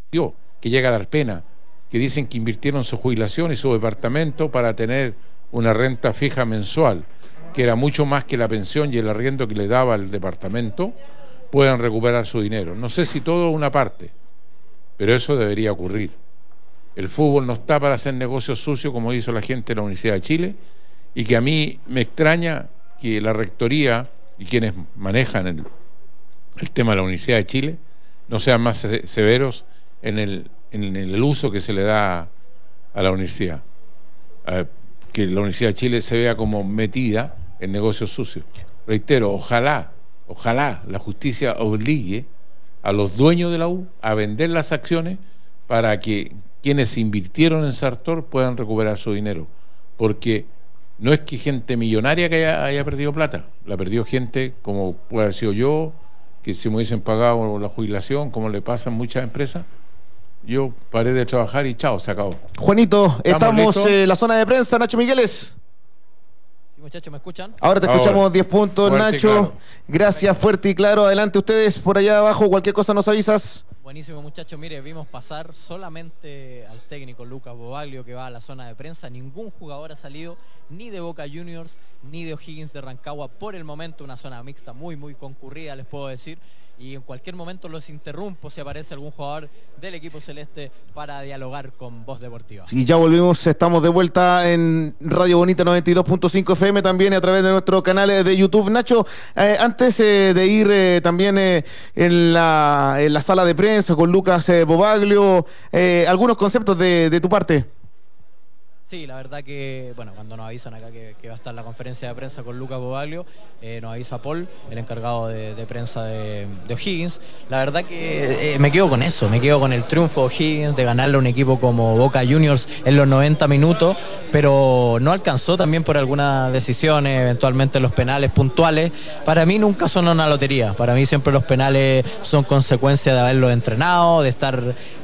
que llega a dar pena, que dicen que invirtieron su jubilación y su departamento para tener una renta fija mensual, que era mucho más que la pensión y el arriendo que le daba el departamento, puedan recuperar su dinero. No sé si todo o una parte, pero eso debería ocurrir. El fútbol no está para hacer negocios sucios como hizo la gente de la Universidad de Chile, y que a mí me extraña que la rectoría y quienes manejan el tema de la Universidad de Chile no sean más severos en el uso que se le da a la universidad. Que la Universidad de Chile se vea como metida en negocios sucios. Reitero, ojalá la justicia obligue a los dueños de la U a vender las acciones para que quienes invirtieron en Sartor puedan recuperar su dinero. Porque no es que gente millonaria que haya perdido plata, la perdió gente como puede haber sido yo, que si me hubiesen pagado la jubilación, como le pasa en muchas empresas, yo paré de trabajar y chao, se acabó. Juanito, estamos en la zona de prensa. Nacho Migueles. Sí, muchachos, ¿me escuchan? Ahora te escuchamos. 10 puntos, Fuerte, Nacho. claro. Gracias, fuerte y claro. Adelante ustedes, por allá abajo, cualquier cosa nos avisas. Buenísimo, muchachos. Mire, vimos pasar solamente al técnico Lucas Bobaglio, que va a la zona de prensa. Ningún jugador ha salido, ni de Boca Juniors, ni de O'Higgins de Rancagua. Por el momento, una zona mixta muy concurrida, les puedo decir. Y en cualquier momento los interrumpo si aparece algún jugador del equipo celeste para dialogar con Voz Deportiva. Y ya volvimos, estamos de vuelta en Radio Bonita 92.5 FM, también a través de nuestro canal de YouTube. Nacho, antes de ir también en la sala de prensa con Lucas Bobaglio, algunos conceptos de tu parte. Sí, la verdad que, bueno, cuando nos avisan acá que va a estar la conferencia de prensa con Lucas Bobaglio, nos avisa Paul, el encargado de prensa de O'Higgins. La verdad que me quedo con eso, me quedo con el triunfo de O'Higgins, de ganarle a un equipo como Boca Juniors en los 90 minutos, pero no alcanzó también por algunas decisiones, eventualmente los penales puntuales. Para mí nunca son una lotería, para mí siempre los penales son consecuencia de haberlos entrenado, de estar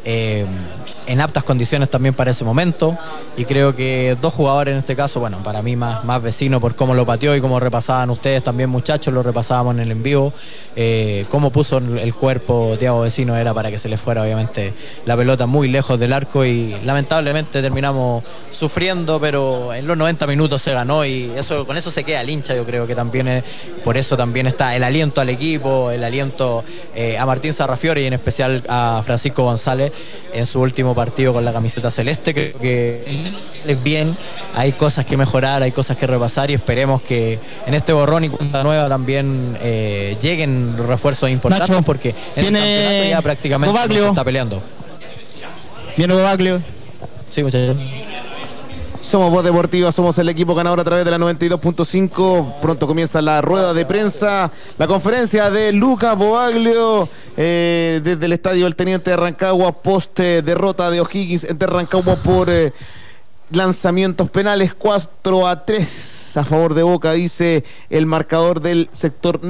en aptas condiciones también para ese momento, y creo que dos jugadores en este caso, bueno, para mí más vecino por cómo lo pateó y cómo repasaban ustedes también, muchachos, lo repasábamos en el en vivo, cómo puso el cuerpo Thiago Vecino, era para que se le fuera obviamente la pelota muy lejos del arco, y lamentablemente terminamos sufriendo, pero en los 90 minutos se ganó, y con eso se queda el hincha. Yo creo que también por eso también está el aliento al equipo, el aliento a Martín Sarrafiori y en especial a Francisco González en su último partido con la camiseta celeste. Creo que es bien, hay cosas que mejorar, hay cosas que repasar, y esperemos que en este borrón y cuenta nueva también lleguen refuerzos importantes, Nacho, porque en el campeonato ya prácticamente no se está peleando. Viene Bobaglio. Sí, muchachos. Somos Voz Deportiva, somos el equipo ganador a través de la 92.5. Pronto comienza la rueda de prensa, la conferencia de Lucas Bobaglio desde el estadio El Teniente de Rancagua, post derrota de O'Higgins de Rancagua por lanzamientos penales. 4-3 a favor de Boca, dice el marcador del sector